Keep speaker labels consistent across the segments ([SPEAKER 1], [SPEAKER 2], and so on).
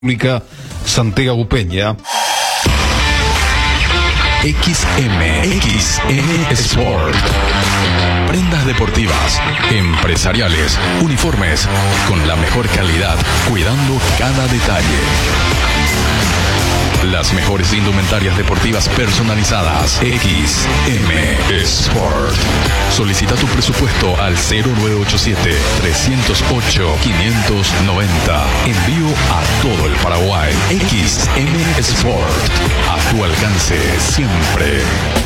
[SPEAKER 1] Santiago Peña.
[SPEAKER 2] XM Sport. Prendas deportivas, empresariales, uniformes, con la mejor calidad, cuidando cada detalle. Las mejores indumentarias deportivas personalizadas. XM Sport. Solicita tu presupuesto al 0987-308-590. Envío a todo el Paraguay. XM Sport. A tu alcance siempre.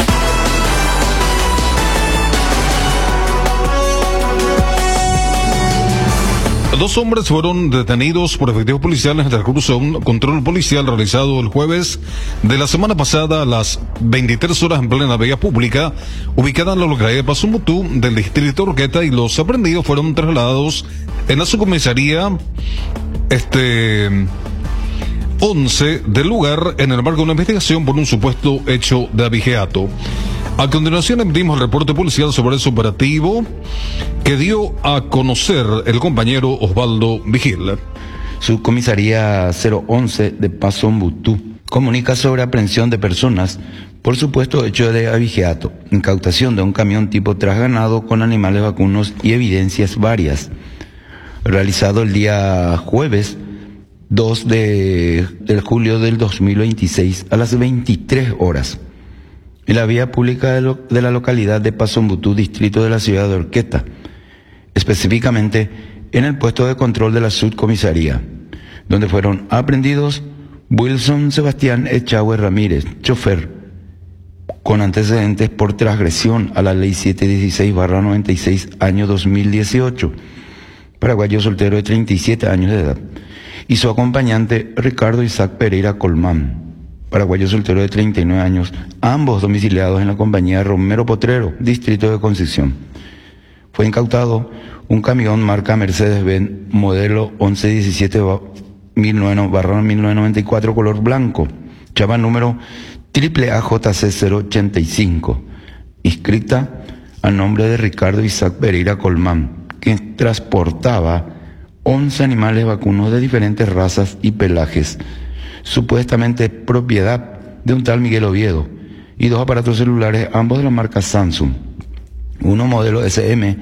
[SPEAKER 1] Dos hombres fueron detenidos por efectivos policiales en el transcurso de un control policial realizado el jueves de la semana pasada a las 23 horas en plena vía pública, ubicada en la localidad de Pazumbutú del distrito de Urqueta, y los aprendidos fueron trasladados en la subcomisaría 11 del lugar en el marco de una investigación por un supuesto hecho de abigeato. A continuación emitimos el reporte policial sobre ese operativo que dio a conocer el compañero Osvaldo Vigil.
[SPEAKER 3] Subcomisaría 011 de Pazumbutú comunica sobre aprehensión de personas por supuesto hecho de abigeato, incautación de un camión tipo trasganado con animales vacunos y evidencias varias. Realizado el día jueves 2 de julio del 2026 a las 23 horas. En la vía pública de la localidad de Pazumbutú, distrito de la ciudad de Urqueta, específicamente en el puesto de control de la subcomisaría, donde fueron aprendidos Wilson Sebastián Echagüe Ramírez, chofer, con antecedentes por transgresión a la ley 716/96, año 2018, paraguayo soltero de 37 años de edad, y su acompañante Ricardo Isaac Pereira Colmán, paraguayo soltero de 39 años, ambos domiciliados en la compañía Romero Potrero, distrito de Concepción. Fue incautado un camión marca Mercedes-Benz modelo 1117/1994 color blanco, chapa número AAJC 085, inscrita al nombre de Ricardo Isaac Pereira Colmán, que transportaba 11 animales vacunos de diferentes razas y pelajes, supuestamente propiedad de un tal Miguel Oviedo, y dos aparatos celulares, ambos de la marca Samsung, uno modelo SM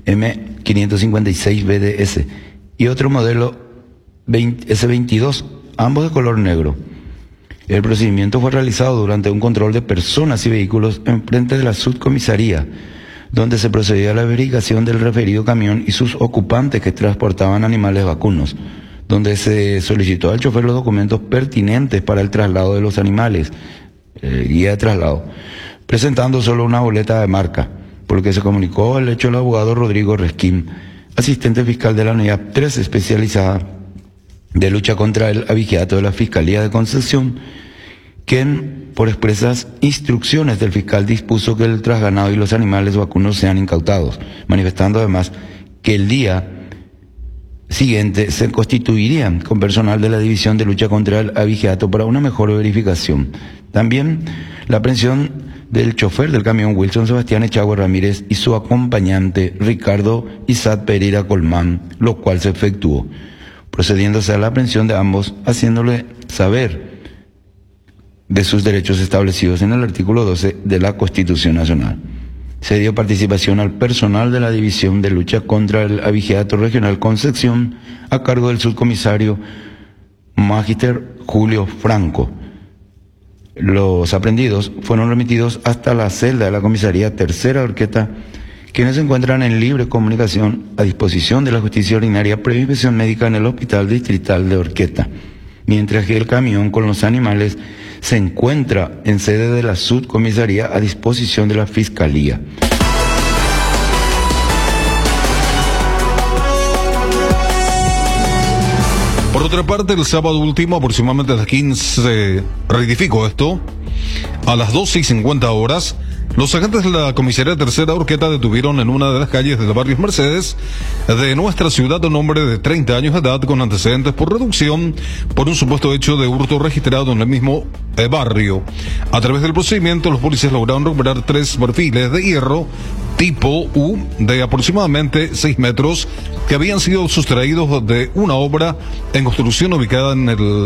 [SPEAKER 3] M556 BDS y otro modelo S22, ambos de color negro. El procedimiento fue realizado durante un control de personas y vehículos en frente de la subcomisaría, donde se procedió a la verificación del referido camión y sus ocupantes que transportaban animales vacunos, donde se solicitó al chofer los documentos pertinentes para el traslado de los animales, guía de traslado, presentando solo una boleta de marca, por lo que se comunicó el hecho al abogado Rodrigo Resquín, asistente fiscal de la unidad 3 especializada de lucha contra el abigeato de la Fiscalía de Concepción, quien, por expresas instrucciones del fiscal, dispuso que el trasganado y los animales vacunos sean incautados, manifestando además que el día siguiente se constituirían con personal de la División de Lucha contra el Abigeato para una mejor verificación. También la aprehensión del chofer del camión Wilson Sebastián Echagüe Ramírez y su acompañante Ricardo Isaac Pereira Colmán, lo cual se efectuó, procediéndose a la aprehensión de ambos, haciéndole saber de sus derechos establecidos en el artículo 12 de la Constitución Nacional. Se dio participación al personal de la División de Lucha contra el Abigeato Regional Concepción a cargo del subcomisario Magister Julio Franco. Los aprendidos fueron remitidos hasta la celda de la comisaría tercera de Urqueta, quienes se encuentran en libre comunicación a disposición de la justicia ordinaria previa inspección médica en el Hospital Distrital de Urqueta, mientras que el camión con los animales se encuentra en sede de la subcomisaría a disposición de la Fiscalía.
[SPEAKER 1] Por otra parte, el sábado último, aproximadamente a las 15, rectifico esto, a las 12:50 horas, los agentes de la comisaría tercera Urqueta detuvieron en una de las calles del barrio Mercedes de nuestra ciudad a un hombre de 30 años de edad con antecedentes por reducción por un supuesto hecho de hurto registrado en el mismo barrio. A través del procedimiento, los policías lograron recuperar 3 perfiles de hierro tipo U de aproximadamente 6 metros que habían sido sustraídos de una obra en construcción ubicada en el